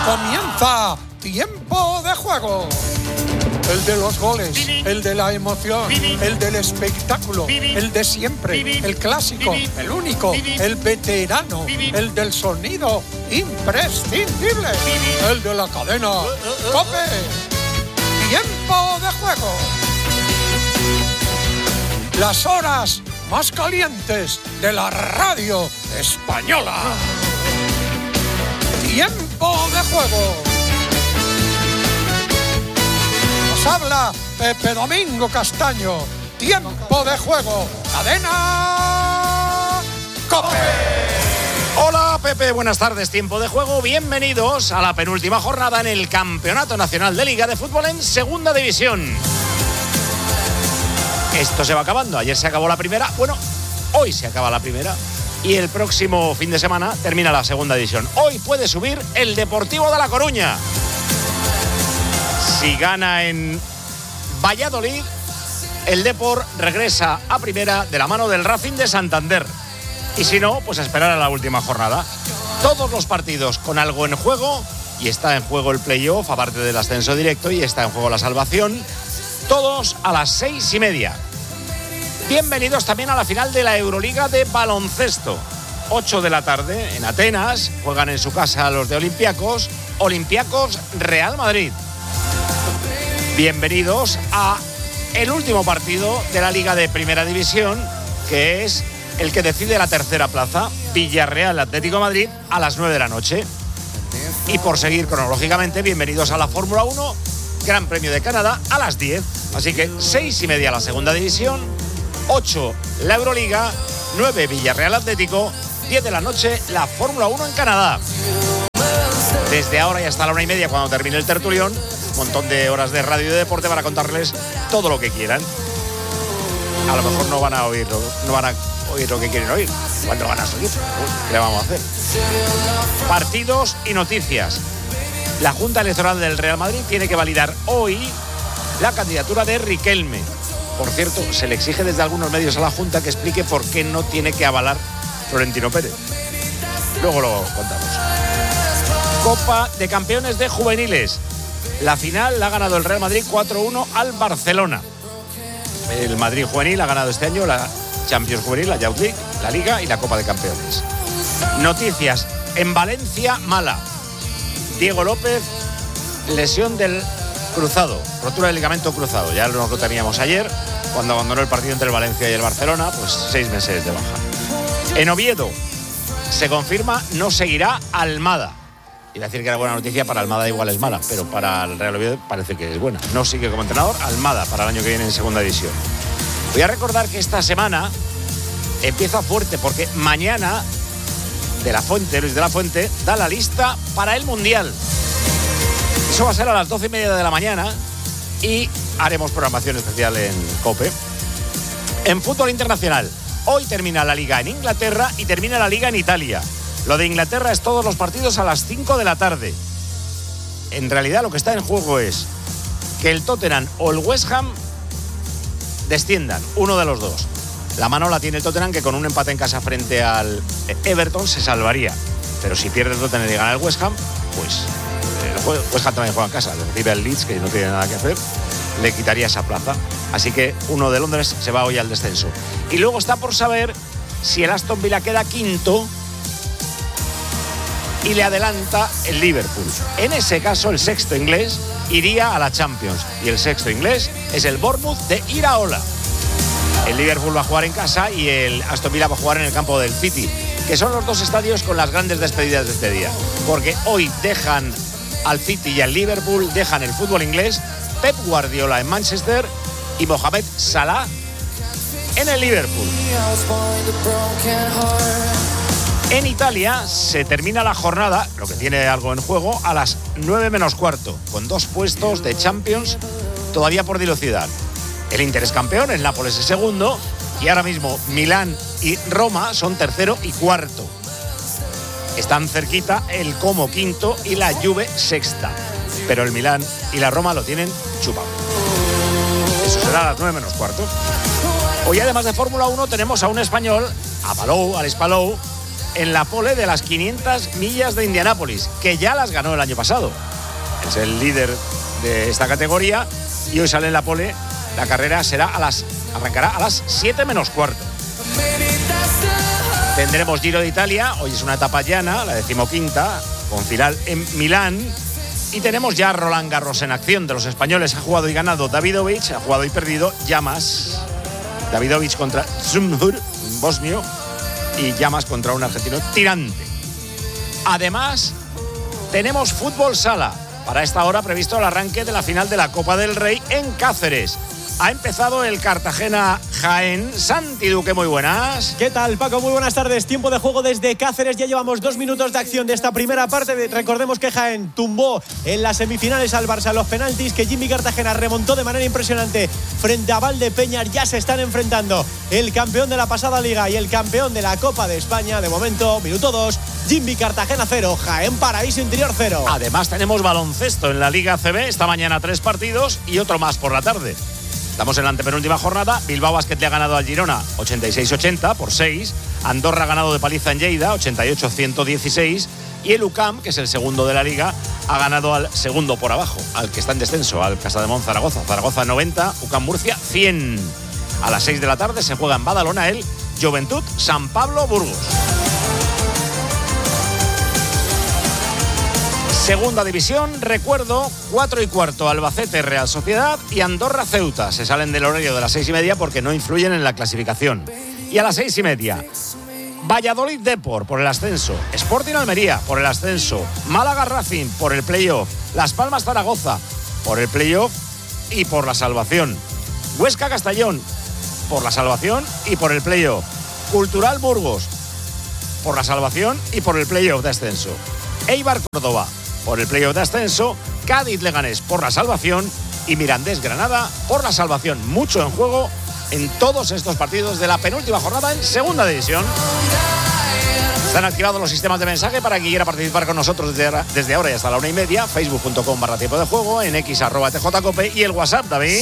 Comienza Tiempo de Juego. El de los goles, el de la emoción, el del espectáculo, el de siempre, el clásico, el único, el veterano, el del sonido imprescindible, el de la cadena COPE. Tiempo de Juego. Las horas más calientes de la radio española. Tiempo de Juego. Nos habla Pepe Domingo Castaño. Tiempo de Juego. Cadena COPE. Hola Pepe, buenas tardes. Tiempo de Juego. Bienvenidos a la penúltima jornada en el Campeonato Nacional de Liga de Fútbol en Segunda División. Esto se va acabando. Ayer se acabó la primera. Bueno, hoy se acaba la primera. Y el próximo fin de semana termina la Segunda División. Hoy puede subir el Deportivo de La Coruña. Si gana en Valladolid, el Depor regresa a primera de la mano del Racing de Santander. Y si no, pues a esperar a la última jornada. Todos los partidos con algo en juego. Y está en juego el playoff, aparte del ascenso directo. Y está en juego la salvación. Todos a las 6:30. Bienvenidos también a la final de la Euroliga de baloncesto. 8 de la tarde en Atenas. Juegan en su casa los de Olympiacos. Olympiacos Real Madrid. Bienvenidos a el último partido de la Liga de Primera División, que es el que decide la tercera plaza. Villarreal Atlético de Madrid a las 9 de la noche. Y por seguir cronológicamente, bienvenidos a la Fórmula 1, Gran Premio de Canadá a las 10. Así que 6:30 la Segunda División, 8 la Euroliga, 9 Villarreal Atlético, 10 de la noche la Fórmula 1 en Canadá. Desde ahora y hasta la 1:30, cuando termine el tertulión, un montón de horas de radio y de deporte para contarles todo lo que quieran. A lo mejor no van a oír lo que quieren oír. ¿Cuándo van a seguir? ¿Qué le vamos a hacer? Partidos y noticias. La Junta Electoral del Real Madrid tiene que validar hoy la candidatura de Riquelme. Por cierto, se le exige desde algunos medios a la Junta que explique por qué no tiene que avalar Florentino Pérez. Luego lo contamos. Copa de Campeones de Juveniles. La final la ha ganado el Real Madrid 4-1 al Barcelona. El Madrid Juvenil ha ganado este año la Champions Juvenil, la Youth League, la Liga y la Copa de Campeones. Noticias. En Valencia, mala. Diego López, lesión del cruzado, rotura del ligamento cruzado. Ya nos lo teníamos ayer, cuando abandonó el partido entre el Valencia y el Barcelona, pues 6 meses de baja. En Oviedo, se confirma, no seguirá Almada. Iba a decir que era buena noticia, para Almada igual es mala, pero para el Real Oviedo parece que es buena. No sigue como entrenador Almada para el año que viene en Segunda División. Voy a recordar que esta semana empieza fuerte, porque mañana Luis de la Fuente, da la lista para el Mundial. Eso va a ser a las 12:30 de la mañana y haremos programación especial en COPE. En fútbol internacional, hoy termina la Liga en Inglaterra y termina la Liga en Italia. Lo de Inglaterra es todos los partidos a las 5 de la tarde. En realidad lo que está en juego es que el Tottenham o el West Ham desciendan, uno de los dos. La mano la tiene el Tottenham, que con un empate en casa frente al Everton se salvaría. Pero si pierde el Tottenham y gana el West Ham, pues el West Ham también juega en casa. Le recibe al Leeds, que no tiene nada que hacer, le quitaría esa plaza. Así que uno de Londres se va hoy al descenso. Y luego está por saber si el Aston Villa queda quinto y le adelanta el Liverpool. En ese caso, el sexto inglés iría a la Champions. Y el sexto inglés es el Bournemouth de Iraola. El Liverpool va a jugar en casa y el Aston Villa va a jugar en el campo del City, que son los dos estadios con las grandes despedidas de este día. Porque hoy dejan al City y al Liverpool, dejan el fútbol inglés, Pep Guardiola en Manchester y Mohamed Salah en el Liverpool. En Italia se termina la jornada, lo que tiene algo en juego, a las 9 menos cuarto, con 2 puestos de Champions todavía por dilucidar. El Inter es campeón, el Nápoles es segundo y ahora mismo Milán y Roma son tercero y cuarto. Están cerquita el Como quinto y la Juve sexta. Pero el Milán y la Roma lo tienen chupado. Eso será a las 9 menos cuarto. Hoy, además de Fórmula 1, tenemos a un español, a Palou, Alex Palou, en la pole de las 500 millas de Indianápolis, que ya las ganó el año pasado. Es el líder de esta categoría y hoy sale en la pole. La carrera arrancará a las 7 menos cuarto. Tendremos Giro de Italia, hoy es una etapa llana, la 15ª, con final en Milán. Y tenemos ya Roland Garros en acción. De los españoles ha jugado y ganado Davidovich, ha jugado y perdido Llamas. Davidovich contra Zumhur, un bosnio, y Llamas contra un argentino tirante. Además, tenemos fútbol sala. Para esta hora previsto el arranque de la final de la Copa del Rey en Cáceres. Ha empezado el Cartagena-Jaén. Santi Duque, muy buenas. ¿Qué tal, Paco? Muy buenas tardes. Tiempo de juego desde Cáceres. Ya llevamos 2 minutos de acción de esta primera parte. Recordemos que Jaén tumbó en las semifinales al Barça los penaltis, que Jimmy Cartagena remontó de manera impresionante frente a Valdepeñas. Ya se están enfrentando el campeón de la pasada liga y el campeón de la Copa de España. De momento, minuto 2, Jimmy Cartagena 0, Jaén Paraíso Interior 0. Además tenemos baloncesto en la Liga ACB. Esta mañana 3 partidos y otro más por la tarde. Estamos en la antepenúltima jornada. Bilbao Basket le ha ganado al Girona 86-80 por 6. Andorra ha ganado de paliza en Lleida 88-116. Y el UCAM, que es el segundo de la Liga, ha ganado al segundo por abajo, al que está en descenso, al Casademont Zaragoza. Zaragoza 90, UCAM Murcia 100. A las 6 de la tarde se juega en Badalona el Juventud San Pablo Burgos. Segunda división, recuerdo, 4:15 Albacete Real Sociedad y Andorra Ceuta. Se salen del horario de las 6:30 porque no influyen en la clasificación. Y a las 6:30, Valladolid Depor por el ascenso, Sporting Almería por el ascenso, Málaga Racing por el playoff, Las Palmas Zaragoza por el playoff y por la salvación, Huesca Castellón por la salvación y por el playoff, Cultural Burgos por la salvación y por el playoff de ascenso, Eibar Córdoba por el playoff de ascenso, Cádiz Leganés por la salvación y Mirandés Granada por la salvación. Mucho en juego en todos estos partidos de la penúltima jornada en segunda división. Están activados los sistemas de mensaje para quien quiera participar con nosotros desde ahora y hasta la 1:30. Facebook.com/tiempo de juego, en X @tjcope y el WhatsApp, David.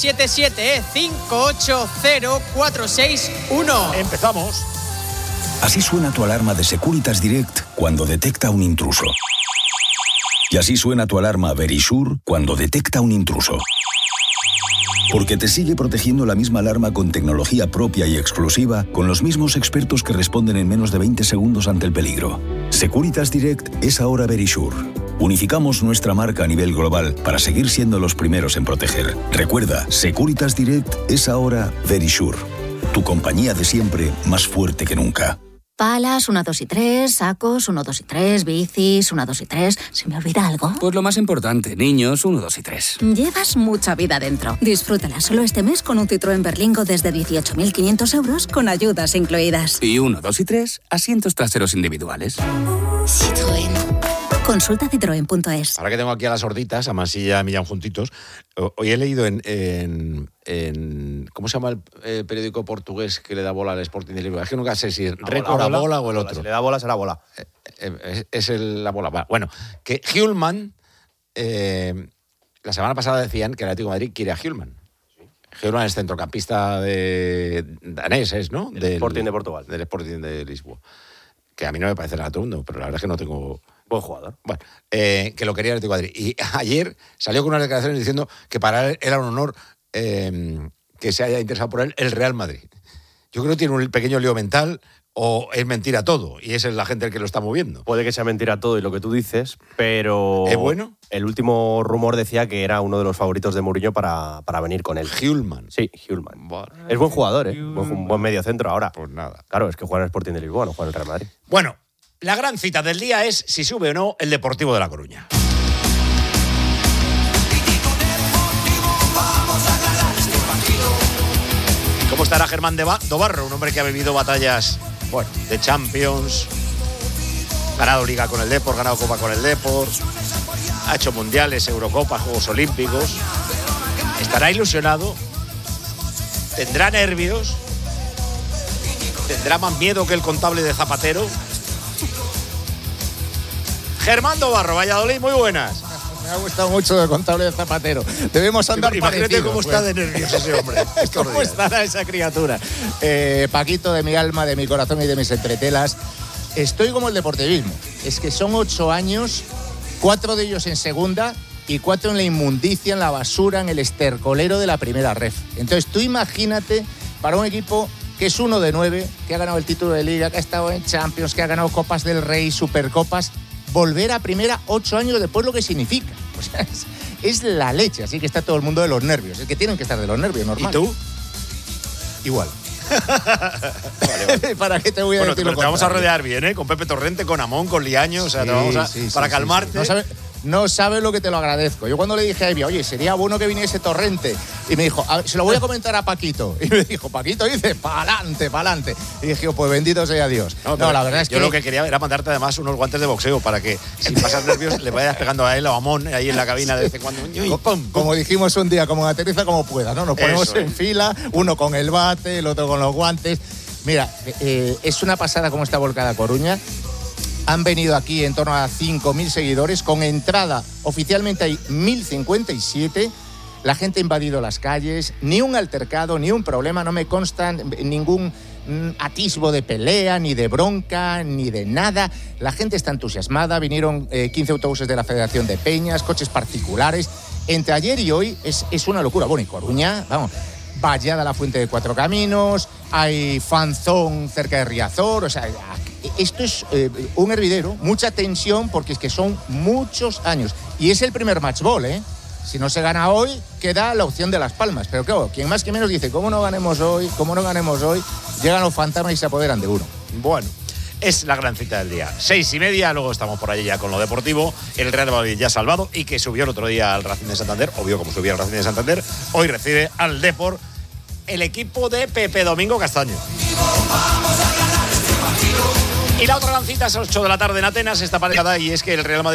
677-580-461. Empezamos. Así suena tu alarma de Securitas Direct cuando detecta un intruso. Y así suena tu alarma Verisure cuando detecta un intruso. Porque te sigue protegiendo la misma alarma con tecnología propia y exclusiva, con los mismos expertos que responden en menos de 20 segundos ante el peligro. Securitas Direct es ahora Verisure. Unificamos nuestra marca a nivel global para seguir siendo los primeros en proteger. Recuerda, Securitas Direct es ahora Verisure. Tu compañía de siempre, más fuerte que nunca. Palas, 1, 2 y 3, sacos, 1, 2 y 3, bicis, 1, 2 y 3. ¿Se me olvida algo? Pues lo más importante, niños, 1, 2 y 3. Llevas mucha vida dentro. Disfrútala solo este mes con un Citroën Berlingo desde 18.500 euros con ayudas incluidas. Y 1, 2 y 3, asientos traseros individuales. Citroën. Consulta citroen.es. Ahora que tengo aquí a las sorditas, a Mansilla y a Millán juntitos, hoy he leído en ¿cómo se llama el periódico portugués que le da bola al Sporting de Lisboa? Es que nunca sé si Récord a bola o el otro. Si le da bola, será bola. Es la bola. Bueno, que Hjulman, la semana pasada decían que el Atlético de Madrid quiere a Hjulman. Hjulman es centrocampista danés, ¿no? Del Sporting de Portugal. Del Sporting de Lisboa. Que a mí no me parece nada mundo, pero la verdad es que no tengo... Buen jugador. Bueno, que lo quería el Atlético de Madrid. Y ayer salió con unas declaraciones diciendo que para él era un honor que se haya interesado por él el Real Madrid. Yo creo que tiene un pequeño lío mental o es mentira todo y esa es la gente el que lo está moviendo. Puede que sea mentira todo y lo que tú dices, pero... ¿Es bueno? El último rumor decía que era uno de los favoritos de Mourinho para venir con él. Hjulman. Sí, Hjulman. Bueno, es buen jugador, ¿eh? Buen medio centro ahora. Pues nada. Claro, es que juega en el Sporting de Lisboa, no juega en el Real Madrid. Bueno, la gran cita del día es si sube o no el Deportivo de La Coruña. ¿Cómo estará Germán Dobarro? Un hombre que ha vivido batallas, bueno, de Champions, ganado Liga con el Depor, ganado Copa con el Depor, ha hecho mundiales, Eurocopa, Juegos Olímpicos. ¿Estará ilusionado? ¿Tendrá nervios? ¿Tendrá más miedo que el contable de Zapatero? Germán Dobarro, Valladolid, muy buenas. Me ha gustado mucho el contable de Zapatero. Debemos andar Imagínate parecidos. cómo está de nervioso ese hombre. ¿Cómo estará esa criatura? Paquito de mi alma, de mi corazón y de mis entretelas. estoy como el deportivismo. Es que son 8 años, 4 de ellos en segunda y 4 en la inmundicia, en la basura, en el estercolero de la primera ref. Entonces tú imagínate para un equipo que es 1 de 9, que ha ganado el título de Liga, que ha estado en Champions, que ha ganado Copas del Rey, Supercopas, volver a primera 8 años después, lo que significa. O sea, es la leche, así que está todo el mundo de los nervios. Es que tienen que estar de los nervios, normal. ¿Y tú? Igual. Vale. ¿Para qué te voy a decir lo pero te vamos a contrario? rodear bien, ¿eh? Con Pepe Torrente, con Amón, con Liaño, o sea, te vamos a, para calmarte. Sí. No sabes lo que te lo agradezco. Yo cuando le dije a Evia, oye, sería bueno que viniese Torrente, y me dijo, se lo voy a comentar a Paquito. Y me dijo, Paquito dice, pa'lante, pa'lante. Y dije, pues bendito sea Dios. No, la verdad es que yo lo que quería era mandarte además unos guantes de boxeo para que si pasas nervios le vayas pegando a él o a Amón ahí en la cabina de vez en cuando. Como dijimos un día, como aterriza como pueda, ¿no? Nos ponemos en fila, uno con el bate, el otro con los guantes. Mira, es una pasada como está volcada Coruña. Han venido aquí en torno a 5.000 seguidores. Con entrada, oficialmente hay 1.057. La gente ha invadido las calles. Ni un altercado, ni un problema. No me consta ningún atisbo de pelea, ni de bronca, ni de nada. La gente está entusiasmada. Vinieron 15 autobuses de la Federación de Peñas, coches particulares. Entre ayer y hoy es una locura. Bueno, y Coruña, vamos, vallada la Fuente de Cuatro Caminos, hay fanzón cerca de Riazor, o sea, esto es un hervidero, mucha tensión, porque es que son muchos años. Y es el primer match ball, ¿eh? Si no se gana hoy, queda la opción de Las Palmas. Pero claro, quien más que menos dice, ¿cómo no ganemos hoy? ¿Cómo no ganemos hoy? Llegan los fantasmas y se apoderan de uno. Bueno, es la gran cita del día. 6:30, luego estamos por allí ya con lo deportivo. El Real Madrid ya salvado y que subió el otro día al Racing de Santander, obvio como subía al Racing de Santander. Hoy recibe al Depor el equipo de Pepe Domingo Castaño. Y la otra gran cita es a las 8 de la tarde en Atenas, esta pareja, y es que el Real Madrid